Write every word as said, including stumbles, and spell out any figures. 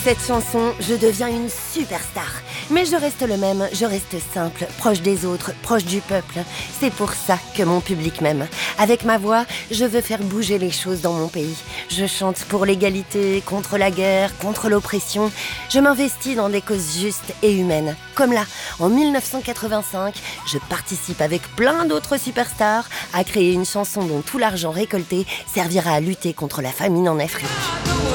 cette chanson, je deviens une superstar. Mais je reste le même, je reste simple, proche des autres, proche du peuple. C'est pour ça que mon public m'aime. Avec ma voix, je veux faire bouger les choses dans mon pays. Je chante pour l'égalité, contre la guerre, contre l'oppression. Je m'investis dans des causes justes et humaines. Comme là, en mille neuf cent quatre-vingt-cinq, je participe avec plein d'autres superstars à créer une chanson dont tout l'argent récolté servira à lutter contre la famine en Afrique.